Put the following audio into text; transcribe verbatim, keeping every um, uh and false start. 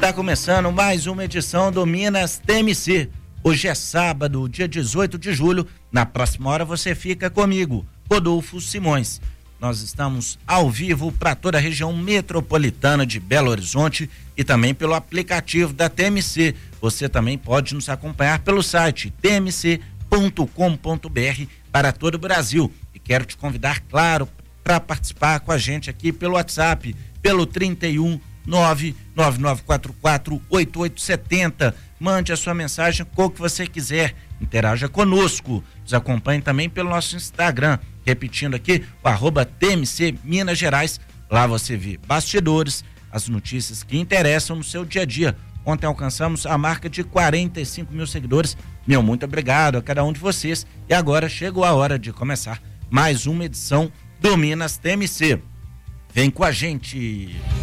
Está começando mais uma edição do Minas T M C. Hoje é sábado, dia dezoito de julho. Na próxima hora você fica comigo, Rodolfo Simões. Nós estamos ao vivo para toda a região metropolitana de Belo Horizonte e também pelo aplicativo da T M C. Você também pode nos acompanhar pelo site t m c ponto com ponto b r para todo o Brasil. E quero te convidar, claro, para participar com a gente aqui pelo WhatsApp, pelo trinta e um, nove nove nove quatro quatro, oito oito sete zero. Mande a sua mensagem com o que você quiser. Interaja conosco. Nos acompanhe também pelo nosso Instagram. Repetindo aqui, o arroba T M C Minas Gerais. Lá você vê bastidores, as notícias que interessam no seu dia a dia. Ontem alcançamos a marca de quarenta e cinco mil seguidores. Meu muito obrigado a cada um de vocês. E agora chegou a hora de começar mais uma edição do Minas T M C. Vem com a gente.